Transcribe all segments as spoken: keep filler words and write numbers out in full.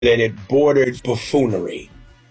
that it bordered buffoonery.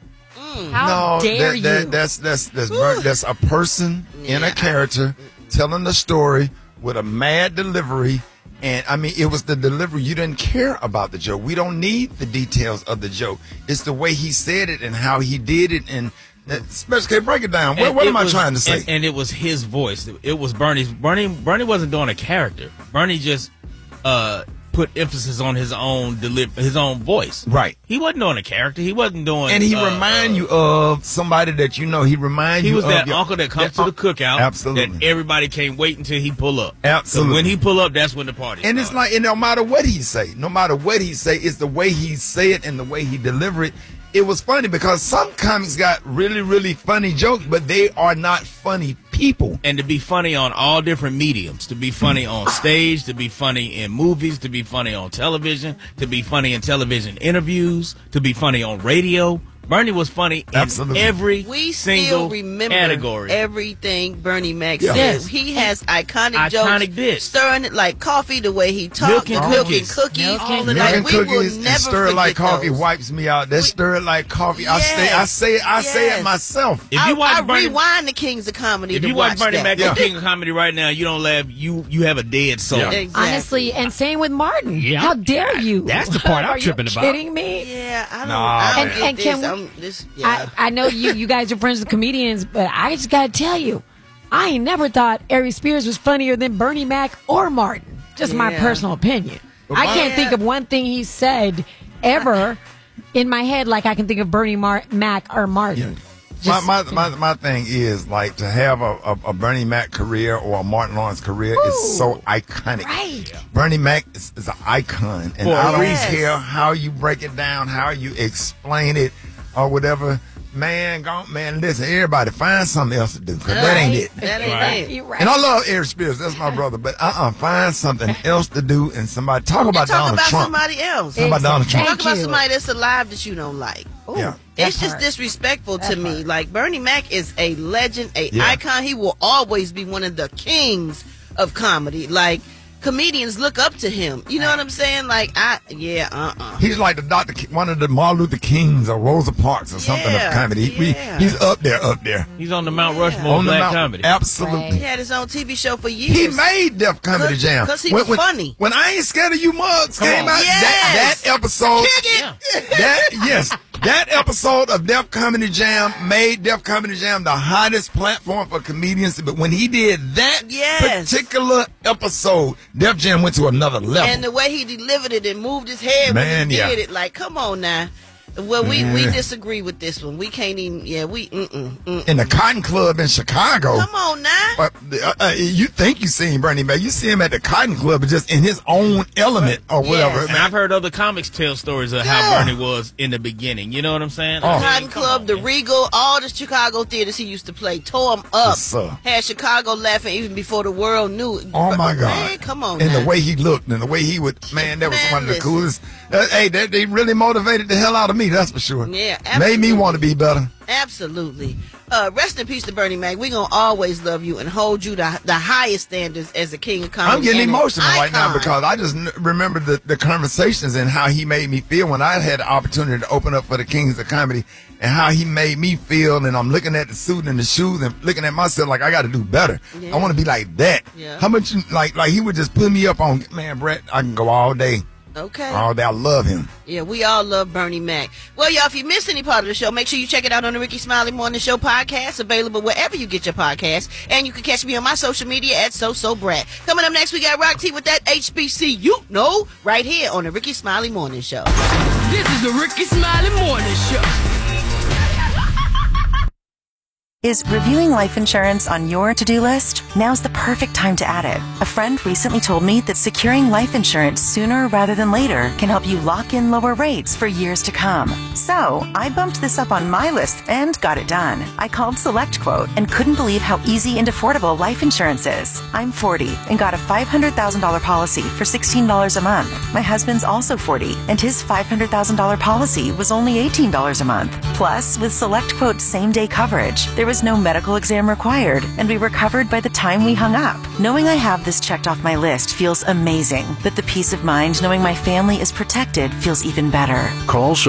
Mm. How no, dare that, you? That, that's that's that's that's, that's a person yeah. in a character telling the story with a mad delivery. And I mean, it was the delivery. You didn't care about the joke. We don't need the details of the joke. It's the way he said it and how he did it. And Special K, break it down. What, what am was, I trying to say? And, and it was his voice. It was Bernie's. Bernie Bernie wasn't doing a character. Bernie just uh, put emphasis on his own deli- his own voice. Right. He wasn't doing a character. He wasn't doing. And he uh, remind uh, you of somebody that you know. He remind he you. was of that your, uncle that comes that, to the cookout. Absolutely. That everybody can't wait until he pull up. Absolutely. When he pull up, that's when the party. And starts. it's like, and no matter what he say, no matter what he say, it's the way he say it and the way he deliver it. It was funny because some comics got really, really funny jokes, but they are not funny people. And to be funny on all different mediums, to be funny on stage, to be funny in movies, to be funny on television, to be funny in television interviews, to be funny on radio. Bernie was funny in Absolutely. every we single still remember category. Everything Bernie Mac Yeah. said. Yes. He has iconic, Iconic jokes, bits. stirring it like coffee, the way he talked, Milk and the milk and cookies. cookies, Milk all and of Milk that. and We will cookies never and stir it like forget coffee those. wipes me out. That We- stir it like coffee. I say, I Yes. say it, I say Yes. it myself. If you I, watch I Bernie, rewind the Kings of Comedy if to you watch Bernie that. Mac Yeah. on King of Comedy right now, you don't laugh. You you have a dead soul. Yeah. Exactly. Honestly, and same with Martin. Yeah. How dare you? That's the part I'm Are tripping you about. Kidding me? Yeah, I don't. Nah, I don't man. get And- and this. can we- I'm, this yeah. I, I know you, you guys are friends with comedians, but I just gotta tell you, I ain't never thought Ari Spears was funnier than Bernie Mac or Martin. Just my Yeah. personal opinion. I can't Yeah. think of one thing he said ever in my head like I can think of Bernie Mar- Mac or Martin. Just- my, my, my my thing is like to have a, a, a Bernie Mac career or a Martin Lawrence career Ooh. is so iconic. Right. Bernie Mac is, is an icon, and For a I don't reason. care how you break it down, how you explain it, or whatever. Man, go, man, listen, everybody find something else to do because that ain't it. That ain't Right. it. You're right. And I love Eric Spears, that's my brother, but uh-uh, find something else to do and somebody talk about Talk Donald about Trump. somebody else. Talk about Donald Trump. Talk Thank about you. somebody that's alive that you don't like. Ooh. Yeah. It's That just part. disrespectful to That me. part. Like Bernie Mac is a legend, a Yeah. icon. He will always be one of the kings of comedy. Like comedians look up to him. You know what I'm saying? Like I, yeah, uh, uh He's like the Doctor Ki- one of the Martin Luther Kings or Rosa Parks or something Yeah, of comedy. He- yeah. he's up there, up there. He's on the Mount Rushmore On of the black mountain. comedy. Absolutely. He had his own T V show for years. He made Def Comedy Cause- Jam. 'cause he when, was when- funny. When I Ain't Scared of You Mugs Come came on. out, that, Yes. that episode, Yeah. that yes, that episode of Def Comedy Jam made Def Comedy Jam the hottest platform for comedians. But when he did that Yes. particular episode, Def Jam went to another level. And the way he delivered it and moved his head Man, when he yeah. did it, like, come on now. Well, we, we Yeah. disagree with this one. We can't even, yeah, we, mm-mm, mm-mm. in the Cotton Club in Chicago. Come on now. But uh, uh, you think you seen Bernie Mac? You see him at the Cotton Club, but just in his own element or whatever. Yes. And I've heard other comics tell stories of Yeah. how Bernie was in the beginning. You know what I'm saying? Oh. I mean, Cotton come Club, on, the man. Regal, all the Chicago theaters he used to play, tore him up. Yes, sir. Had Chicago laughing even before the world knew it. Oh my God! Man, come on And now. the way he looked, and the way he would, man, that was Man, one of the listen. coolest. Uh, hey, that they really motivated the hell out of me. That's for sure. Yeah, made me absolutely. want to be better. Absolutely. Uh, rest in peace to Bernie Mac. We're going to always love you and hold you to the highest standards as a king of comedy. I'm getting and an emotional right now icon. because I just n- remember the, the conversations and how he made me feel when I had the opportunity to open up for the Kings of Comedy and how he made me feel. And I'm looking at the suit and the shoes and looking at myself like I got to do better. Yeah. I want to be like that. Yeah. How much, you- like, like he would just put me up on, man, Brett, I can go all day. Okay. All day. I love him. Yeah, we all love Bernie Mac. Well, y'all, if you missed any part of the show, make sure you check it out on the Ricky Smiley Morning Show podcast, available wherever you get your podcasts. And you can catch me on my social media at So So Brat. Coming up next, we got Rock T with that H B C U know right here on the Ricky Smiley Morning Show. This is the Ricky Smiley Morning Show. Is reviewing life insurance on your to-do list? Now's the perfect time to add it. A friend recently told me that securing life insurance sooner rather than later can help you lock in lower rates for years to come. So, I bumped this up on my list and got it done. I called SelectQuote and couldn't believe how easy and affordable life insurance is. I'm forty and got a five hundred thousand dollars policy for sixteen dollars a month. My husband's also forty and his five hundred thousand dollars policy was only eighteen dollars a month. Plus, with SelectQuote's same-day coverage, there was no medical exam required, and we were covered by the time we hung up. Knowing I have this checked off my list feels amazing, but the peace of mind knowing my family is protected feels even better. Call